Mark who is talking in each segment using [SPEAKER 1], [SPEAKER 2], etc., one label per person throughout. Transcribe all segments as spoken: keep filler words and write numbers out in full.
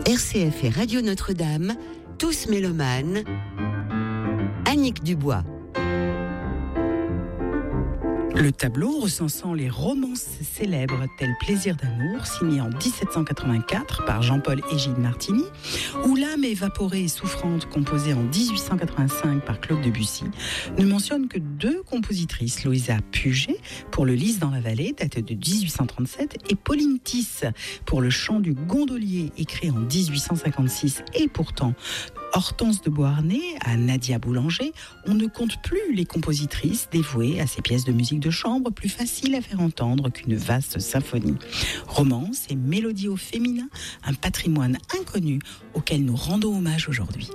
[SPEAKER 1] R C F et Radio Notre-Dame, tous mélomanes, Annick Dubois.
[SPEAKER 2] Le tableau recensant les romances célèbres telles Plaisir d'amour, signé en dix-sept cent quatre-vingt-quatre par Jean-Paul Égide Martini, ou L'âme évaporée et souffrante, composée en dix-huit cent quatre-vingt-cinq par Claude Debussy, ne mentionne que deux compositrices, Louisa Puget pour Le Lys dans la vallée, date de dix-huit cent trente-sept, et Pauline Tisse pour Le chant du gondolier, écrit en dix-huit cent cinquante-six, et pourtant Hortense de Beauharnais à Nadia Boulanger, on ne compte plus les compositrices dévouées à ces pièces de musique de chambre plus faciles à faire entendre qu'une vaste symphonie. Romance et mélodie au féminin, un patrimoine inconnu auquel nous rendons hommage aujourd'hui.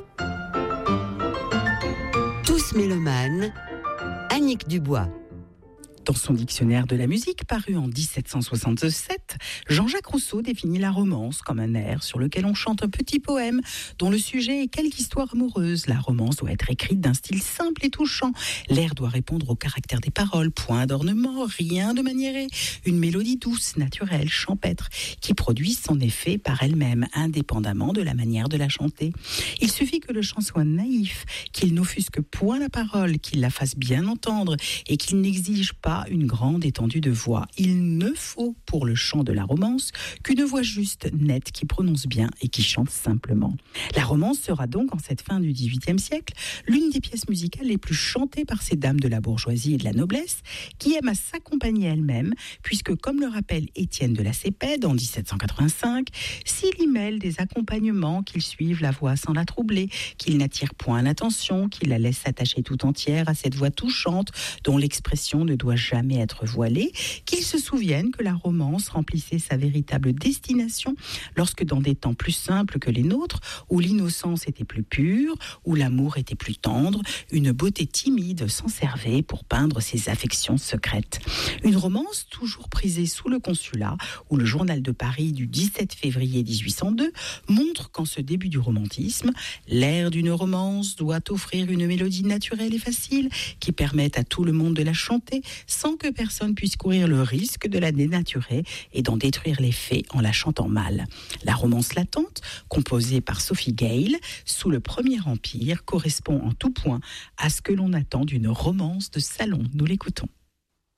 [SPEAKER 1] Tous mélomanes, Annick Dubois.
[SPEAKER 2] Dans son dictionnaire de la musique, paru en dix-sept cent soixante-sept, Jean-Jacques Rousseau définit la romance comme un air sur lequel on chante un petit poème dont le sujet est quelque histoire amoureuse. La romance doit être écrite d'un style simple et touchant. L'air doit répondre au caractère des paroles, point d'ornement, rien de maniéré. Une mélodie douce, naturelle, champêtre, qui produit son effet par elle-même, indépendamment de la manière de la chanter. Il suffit que le chant soit naïf, qu'il n'offusque point la parole, qu'il la fasse bien entendre et qu'il n'exige pas une grande étendue de voix. Il ne faut pour le chant de la romance qu'une voix juste, nette, qui prononce bien et qui chante simplement. La romance sera donc, en cette fin du dix-huitième siècle, l'une des pièces musicales les plus chantées par ces dames de la bourgeoisie et de la noblesse, qui aiment à s'accompagner elles-mêmes, puisque, comme le rappelle Étienne de la Cépède en dix-sept cent quatre-vingt-cinq, s'il y mêle des accompagnements qu'ils suivent la voix sans la troubler, qu'ils n'attirent point l'attention, qu'ils la laissent s'attacher tout entière à cette voix touchante dont l'expression ne doit jamais être voilée, qu'ils se souviennent que la romance remplissait sa véritable destination lorsque, dans des temps plus simples que les nôtres, où l'innocence était plus pure, où l'amour était plus tendre, une beauté timide s'en servait pour peindre ses affections secrètes. Une romance toujours prisée sous le Consulat, où le Journal de Paris du dix-sept février dix-huit cent deux montre qu'en ce début du romantisme, l'air d'une romance doit offrir une mélodie naturelle et facile qui permette à tout le monde de la chanter sans que personne puisse courir le risque de la dénaturer et d'en détruire l'effet en la chantant mal. La romance latente, composée par Sophie Gale sous le Premier Empire, correspond en tout point à ce que l'on attend d'une romance de salon. Nous l'écoutons.